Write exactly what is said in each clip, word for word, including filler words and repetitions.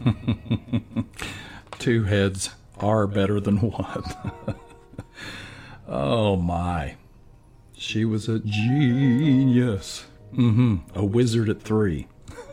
Two heads are better than one. Oh, my. She was a genius. Mm-hmm. A wizard at three.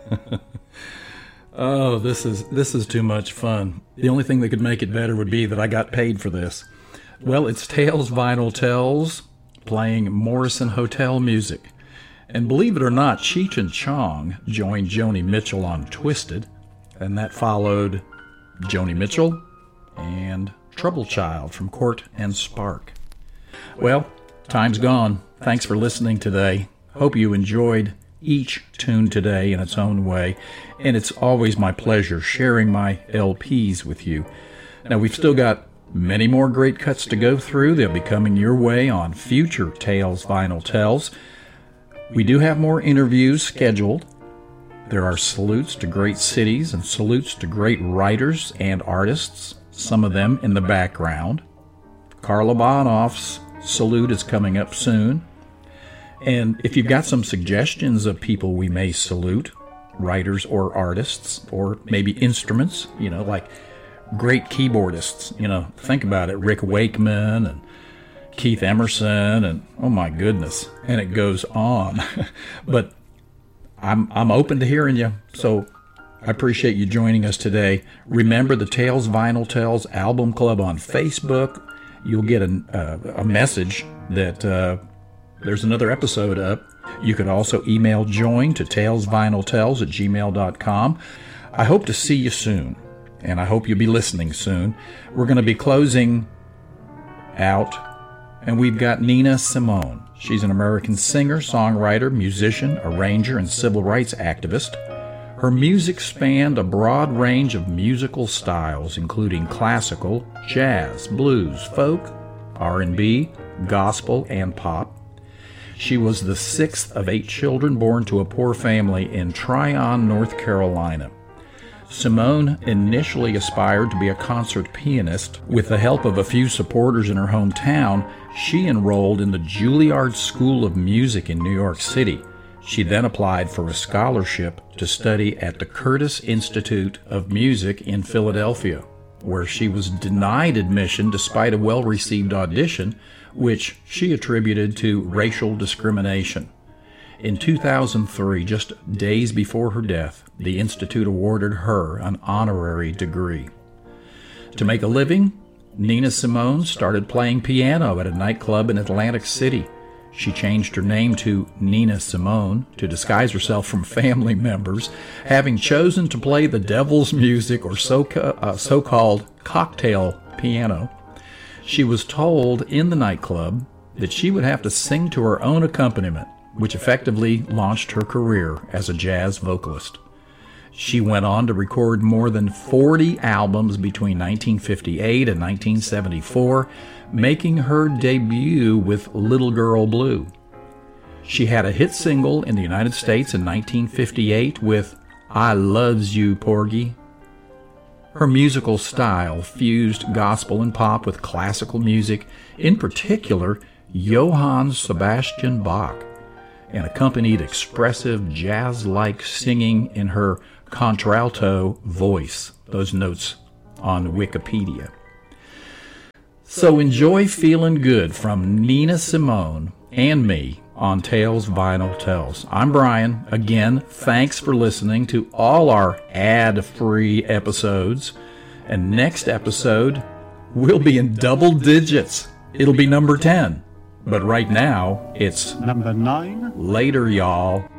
Oh, this is this is too much fun. The only thing that could make it better would be that I got paid for this. Well, it's Tales Vinyl Tells, playing Morrison Hotel music. And believe it or not, Cheech and Chong joined Joni Mitchell on Twisted, and that followed Joni Mitchell and Trouble Child from Court and Spark. Well, time's gone. Thanks for listening today. Hope you enjoyed each tune today in its own way, and it's always my pleasure sharing my L Ps with you. Now, we've still got many more great cuts to go through. They'll be coming your way on future Tales Vinyl Tells. We do have more interviews scheduled. There are salutes to great cities and salutes to great writers and artists, some of them in the background. Carla Bonoff's salute is coming up soon. And if you've got some suggestions of people we may salute, writers or artists, or maybe instruments, you know, like great keyboardists, you know, think about it, Rick Wakeman and Keith Emerson, and oh my goodness, and it goes on. But I'm I'm open to hearing you, so I appreciate you joining us today. Remember the Tales Vinyl Tells Album Club on Facebook. You'll get a, uh, a message that uh, there's another episode up. You can also email join to talesvinyltells at gmail dot com. I hope to see you soon, and I hope you'll be listening soon. We're going to be closing out, and we've got Nina Simone. She's an American singer, songwriter, musician, arranger, and civil rights activist. Her music spanned a broad range of musical styles, including classical, jazz, blues, folk, R and B, gospel, and pop. She was the sixth of eight children born to a poor family in Tryon, North Carolina. Simone initially aspired to be a concert pianist. With the help of a few supporters in her hometown, she enrolled in the Juilliard School of Music in New York City. She then applied for a scholarship to study at the Curtis Institute of Music in Philadelphia, where she was denied admission despite a well-received audition, which she attributed to racial discrimination. In two thousand three, just days before her death, the Institute awarded her an honorary degree. To make a living, Nina Simone started playing piano at a nightclub in Atlantic City. She changed her name to Nina Simone to disguise herself from family members, having chosen to play the devil's music, or so, uh, so-called cocktail piano. She was told in the nightclub that she would have to sing to her own accompaniment, which effectively launched her career as a jazz vocalist. She went on to record more than forty albums between nineteen fifty-eight and nineteen seventy-four, making her debut with Little Girl Blue. She had a hit single in the United States in nineteen fifty-eight with I Loves You, Porgy. Her musical style fused gospel and pop with classical music, in particular Johann Sebastian Bach, and accompanied expressive jazz-like singing in her contralto voice. Those notes on Wikipedia. So enjoy Feeling Good from Nina Simone and me on Tales Vinyl Tells. I'm Brian. Again, thanks for listening to all our ad-free episodes. And next episode, we'll be in double digits. It'll be number ten. But right now, it's number nine. Later, y'all.